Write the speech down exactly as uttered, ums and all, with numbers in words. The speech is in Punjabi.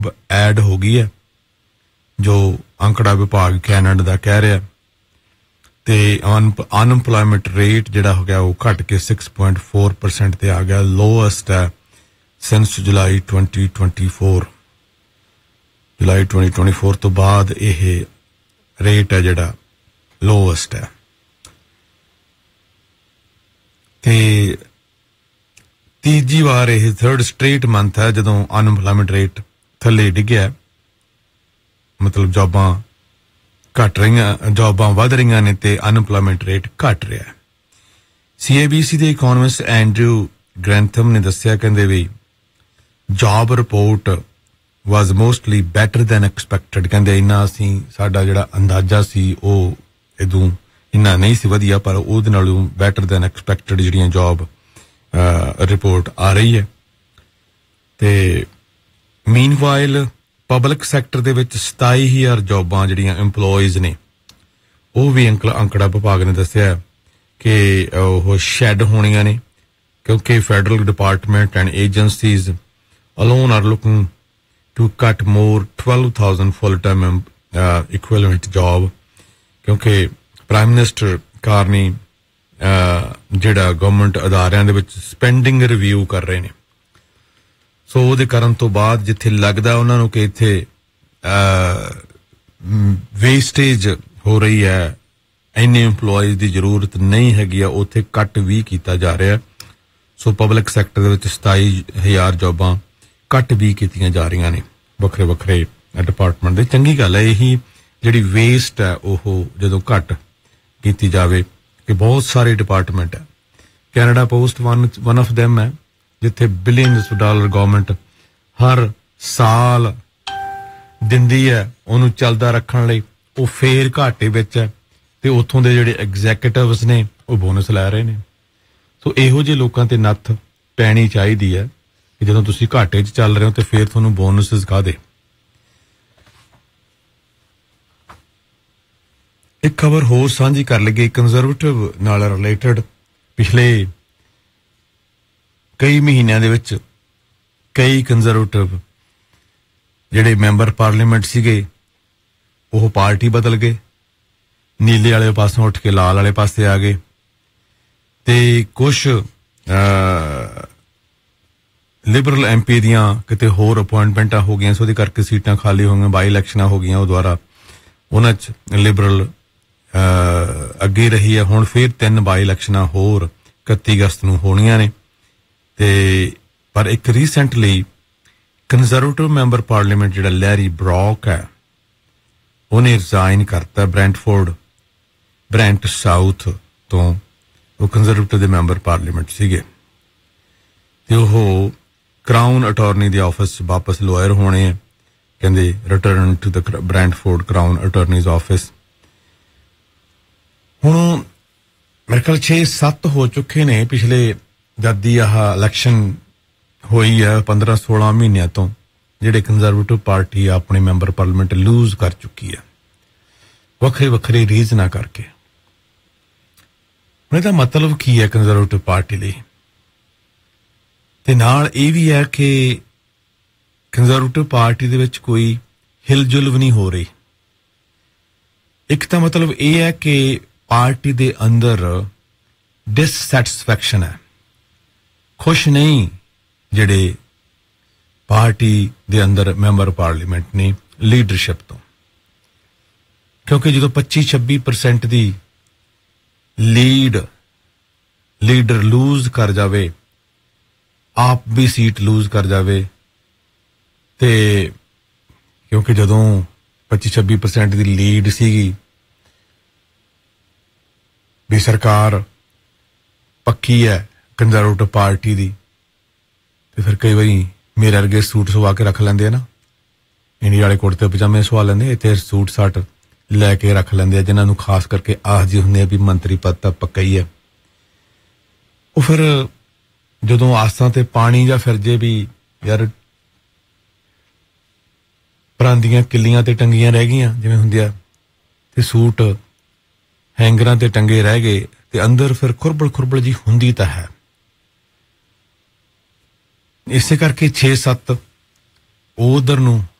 ਐਡ ਹੋ ਗਈ ਹੈ ਜੋ ਅੰਕੜਾ ਵਿਭਾਗ ਕੈਨੇਡਾ ਦਾ ਕਹਿ ਰਿਹਾ ਤੇ ਅਨਪਲੋਇਮੈਂਟ ਰੇਟ ਜਿਹੜਾ ਹੋ ਗਿਆ ਉਹ ਘਟ ਕੇ six point four percent ਤੇ ਆ ਗਿਆ ਲੋਐਸਟ ਹੈ ਸਿੰਸ ਜੁਲਾਈ twenty twenty-four ਜੁਲਾਈ twenty twenty-four ਤੋਂ ਬਾਅਦ ਇਹ ਰੇਟ ਹੈ ਜਿਹੜਾ ਲੋਐਸਟ ਹੈ ਤੇ ਤੀਜੀ ਵਾਰ ਇਹ ਥਰਡ ਸਟ੍ਰੇਟ ਮੰਥ ਹੈ ਜਦੋਂ ਅਨਪਲੋਇਮੈਂਟ ਰੇਟ ਥੱਲੇ ਡਿੱਗਿਆ ਮਤਲਬ ਜੌਬਾਂ ਘਟ ਰਹੀਆਂ ਜੌਬਾਂ ਵਧ ਰਹੀਆਂ ਨੇ ਤੇ ਅਨਪਲੋਇਮੈਂਟ ਰੇਟ ਘਟ ਰਿਹਾ ਸੀ ਏ ਬੀ ਸੀ ਦੇ ਇਕਨੋਮਿਸਟ ਐਂਡਰੂ ਗ੍ਰੈਂਥਮ ਨੇ ਦੱਸਿਆ ਕਹਿੰਦੇ ਵੀ ਜੌਬ ਰਿਪੋਰਟ ਵਾਸ ਮੋਸਟਲੀ ਬੈਟਰ ਦੈਨ ਐਕਸਪੈਕਟਡ ਕਹਿੰਦੇ ਇੰਨਾ ਅਸੀਂ ਸਾਡਾ ਜਿਹੜਾ ਅੰਦਾਜ਼ਾ ਸੀ ਉਹ ਇਦੋਂ ਇੰਨਾ ਨਹੀਂ ਸੀ ਵਧੀਆ ਪਰ ਉਹਦੇ ਨਾਲੋਂ ਬੈਟਰ ਦੈਨ ਐਕਸਪੈਕਟਡ ਜਿਹੜੀਆਂ ਜੌਬ ਰਿਪੋਰਟ ਆ ਰਹੀ ਹੈ ਤੇ ਮੀਨਵਾਈਲ ਪਬਲਿਕ ਸੈਕਟਰ ਦੇ ਵਿੱਚ ਸਤਾਈ ਹਜ਼ਾਰ ਜੌਬਾਂ ਜਿਹੜੀਆਂ EMPLOYEES ਨੇ ਉਹ ਵੀ ਅੰਕੜਾ ਵਿਭਾਗ ਨੇ ਦੱਸਿਆ ਕਿ ਉਹ ਸ਼ੈਡ ਹੋਣੀਆਂ ਨੇ ਕਿਉਂਕਿ federal department and agencies alone are looking to ਕੱਟ ਮੋਰ twelve thousand full time equivalent job ਕਿਉਂਕਿ ਪ੍ਰਾਈਮ ਮਿਨਿਸਟਰ ਕਾਰਨੀ ਜਿਹੜਾ ਗਵਰਨਮੈਂਟ ਅਦਾਰਿਆਂ ਦੇ ਵਿੱਚ ਸਪੈਂਡਿੰਗ ਰਿਵਿਊ ਕਰ ਰਹੇ ਨੇ ਸੋ ਉਹਦੇ ਕਰਨ ਤੋਂ ਬਾਅਦ ਜਿੱਥੇ ਲੱਗਦਾ ਉਹਨਾਂ ਨੂੰ ਕਿ ਇੱਥੇ ਵੇਸਟੇਜ ਹੋ ਰਹੀ ਹੈ ਇੰਨੇ EMPLOYEES ਦੀ ਜ਼ਰੂਰਤ ਨਹੀਂ ਹੈਗੀ ਆ ਉੱਥੇ ਕੱਟ ਵੀ ਕੀਤਾ ਜਾ ਰਿਹਾ ਸੋ ਪਬਲਿਕ ਸੈਕਟਰ ਦੇ ਵਿੱਚ ਸਤਾਈ ਹਜ਼ਾਰ ਜੌਬਾਂ ਕੱਟ ਵੀ ਕੀਤੀਆਂ ਜਾ ਰਹੀਆਂ ਨੇ ਵੱਖਰੇ ਵੱਖਰੇ ਡਿਪਾਰਟਮੈਂਟ ਦੇ ਚੰਗੀ ਗੱਲ ਹੈ ਇਹੀ ਜਿਹੜੀ ਵੇਸਟ ਹੈ ਉਹ ਜਦੋਂ ਘੱਟ ਕੀਤੀ ਜਾਵੇ ਕਿ ਬਹੁਤ ਸਾਰੇ ਡਿਪਾਰਟਮੈਂਟ ਹੈ Canada post one one of them ਹੈ ਜਿੱਥੇ ਬਿਲੀਅਨਸ ਡਾਲਰ ਗਵਰਨਮੈਂਟ ਹਰ ਸਾਲ ਦਿੰਦੀ ਹੈ ਉਹਨੂੰ ਚੱਲਦਾ ਰੱਖਣ ਲਈ ਉਹ ਫੇਰ ਘਾਟੇ ਵਿੱਚ ਹੈ ਤੇ ਉੱਥੋਂ ਦੇ ਜਿਹੜੇ ਐਗਜ਼ੈਕਟਿਵਸ ਨੇ ਉਹ ਬੋਨਸ ਲੈ ਰਹੇ ਨੇ ਸੋ ਇਹੋ ਜਿਹੇ ਲੋਕਾਂ ਤੇ ਨੱਥ ਪੈਣੀ ਚਾਹੀਦੀ ਹੈ ਕਿ ਜਦੋਂ ਤੁਸੀਂ ਘਾਟੇ 'ਚ ਚੱਲ ਰਹੇ ਹੋ ਤੇ ਫੇਰ ਤੁਹਾਨੂੰ ਬੋਨਸਿਸ ਕਾਹਦੇ ਇੱਕ ਖਬਰ ਹੋਰ ਸਾਂਝੀ ਕਰ ਲਈਏ ਕੰਜ਼ਰਵੇਟਿਵ ਨਾਲ ਰਿਲੇਟਡ ਪਿਛਲੇ ਕਈ ਮਹੀਨਿਆਂ ਦੇ ਵਿੱਚ ਕਈ ਕੰਜ਼ਰਵੇਟਿਵ ਜਿਹੜੇ ਮੈਂਬਰ ਪਾਰਲੀਮੈਂਟ ਸੀਗੇ ਉਹ ਪਾਰਟੀ ਬਦਲ ਗਏ ਨੀਲੇ ਵਾਲੇ ਪਾਸੋਂ ਉੱਠ ਕੇ ਲਾਲ ਵਾਲੇ ਪਾਸੇ ਆ ਗਏ ਤੇ ਕੁਛ ਲਿਬਰਲ ਐਮਪੀ ਦੀਆਂ ਕਿਤੇ ਹੋਰ ਅਪਾਇੰਟਮੈਂਟਾਂ ਹੋ ਗਈਆਂ ਸੋ ਉਹਦੇ ਕਰਕੇ ਸੀਟਾਂ ਖਾਲੀ ਹੋ ਗਈਆਂ ਬਾਈ ਇਲੈਕਸ਼ਨਾਂ ਹੋ ਗਈਆਂ ਉਹ ਦੁਆਰਾ ਉਹਨਾਂ 'ਚ ਲਿਬਰਲ ਅੱਗੇ ਰਹੀ ਹੈ ਹੁਣ ਫਿਰ ਤਿੰਨ ਬਾਈ ਇਲੈਕਸ਼ਨਾਂ ਹੋਰ ਇਕੱਤੀ ਅਗਸਤ ਨੂੰ ਹੋਣੀਆਂ ਨੇ ਤੇ ਪਰ ਇੱਕ ਰੀਸੈਂਟਲੀ ਕੰਜ਼ਰਵੇਟਿਵ ਮੈਂਬਰ ਪਾਰਲੀਮੈਂਟ ਜਿਹੜਾ ਲੈਰੀ ਬਰੌਕ ਹੈ ਉਹਨੇ ਰਿਜ਼ਾਈਨ ਕਰਤਾ ਬ੍ਰੈਂਟਫੋਰਡ ਬ੍ਰੈਂਟ ਸਾਊਥ ਤੋਂ ਉਹ ਕੰਜ਼ਰਵੇਟਿਵ ਦੇ ਮੈਂਬਰ ਪਾਰਲੀਮੈਂਟ ਸੀਗੇ ਤੇ ਉਹ ਕਰਾਊਨ ਅਟਾਰਨੀ ਦੇ ਆਫਿਸ 'ਚ ਵਾਪਸ ਲੋਇਰ ਹੋਣੇ ਆ ਕਹਿੰਦੇ return to the ਬ੍ਰੈਂਟਫੋਰਡ crown attorneys office ਹੁਣ ਮੇਰੇ ਖਿਆਲ ਛੇ ਸੱਤ ਹੋ ਚੁੱਕੇ ਨੇ ਪਿਛਲੇ ਜਦ ਦੀ ਆਹ ਇਲੈਕਸ਼ਨ ਹੋਈ ਹੈ ਪੰਦਰਾਂ ਸੋਲਾਂ ਮਹੀਨਿਆਂ ਤੋਂ ਜਿਹੜੇ ਕੰਜ਼ਰਵੇਟਿਵ ਪਾਰਟੀ ਆਪਣੇ ਮੈਂਬਰ ਪਾਰਲੀਮੈਂਟ ਲੂਜ਼ ਕਰ ਚੁੱਕੀ ਹੈ ਵੱਖਰੇ ਵੱਖਰੇ ਰੀਜ਼ਨਾਂ ਕਰਕੇ ਇਹਦਾ ਮਤਲਬ ਕੀ ਹੈ ਕੰਜ਼ਰਵੇਟਿਵ ਪਾਰਟੀ ਲਈ ਤੇ ਨਾਲ ਇਹ ਵੀ ਹੈ ਕਿ ਕੰਜ਼ਰਵੇਟਿਵ ਪਾਰਟੀ ਦੇ ਵਿੱਚ ਕੋਈ ਹਿਲਜੁਲ ਵੀ ਨਹੀਂ ਹੋ ਰਹੀ ਇੱਕ ਤਾਂ ਮਤਲਬ ਇਹ ਹੈ ਕਿ ਪਾਰਟੀ ਦੇ ਅੰਦਰ ਡਿਸਸੈਟਿਸਫੈਕਸ਼ਨ ਹੈ ਖੁਸ਼ ਨਹੀਂ ਜਿਹੜੇ ਪਾਰਟੀ ਦੇ ਅੰਦਰ ਮੈਂਬਰ ਪਾਰਲੀਮੈਂਟ ਨੇ ਲੀਡਰਸ਼ਿਪ ਤੋਂ ਕਿਉਂਕਿ ਜਦੋਂ ਪੱਚੀ ਛੱਬੀ ਪਰਸੈਂਟ ਦੀ ਲੀਡ ਲੀਡਰ ਲੂਜ਼ ਕਰ ਜਾਵੇ ਆਪ ਵੀ ਸੀਟ ਲੂਜ਼ ਕਰ ਜਾਵੇ ਤੇ ਕਿਉਂਕਿ ਜਦੋਂ ਪੱਚੀ ਛੱਬੀ ਪਰਸੈਂਟ ਦੀ ਲੀਡ ਸੀਗੀ ਵੀ ਸਰਕਾਰ ਪੱਕੀ ਹੈ ਕੰਜ਼ਰਵੇਟਿਵ ਪਾਰਟੀ ਦੀ ਤੇ ਫਿਰ ਕਈ ਵਾਰੀ ਮੇਰੇ ਵਰਗੇ ਸੂਟ ਸਵਾ ਕੇ ਰੱਖ ਲੈਂਦੇ ਆ ਨਾ ਇੰਡੀਆ ਵਾਲੇ ਕੁੜਤੇ ਪਜਾਮੇ ਸਵਾ ਲੈਂਦੇ ਇੱਥੇ ਸੂਟ ਸਾਟ ਲੈ ਕੇ ਰੱਖ ਲੈਂਦੇ ਆ ਜਿਨ੍ਹਾਂ ਨੂੰ ਖਾਸ ਕਰਕੇ ਆਹ ਜੀ ਹੁੰਦੇ ਆ ਵੀ ਮੰਤਰੀ ਪਦ ਤਾਂ ਪੱਕਾ ਹੀ ਹੈ ਉਹ ਫਿਰ ਜਦੋਂ ਆਸਾਂ ਤੇ ਪਾਣੀ ਜਾਂ ਫਿਰ ਜੇ ਵੀ ਯਾਰ ਪਰਾਂਦੀਆਂ ਕਿੱਲੀਆਂ ਤੇ ਟੰਗੀਆਂ ਰਹਿ ਗਈਆਂ ਜਿਵੇਂ ਹੁੰਦੀਆਂ ਤੇ ਸੂਟ ਹੈਂਗਰਾਂ ਤੇ ਟੰਗੇ ਰਹਿ ਗਏ ਤੇ ਅੰਦਰ ਫਿਰ ਖੁਰਬਲ ਖੁਰਬਲ ਜੀ ਹੁੰਦੀ ਤਾਂ ਹੈ ਇਸੇ ਕਰਕੇ ਛੇ ਸੱਤ ਉਹ ਉਧਰ ਨੂੰ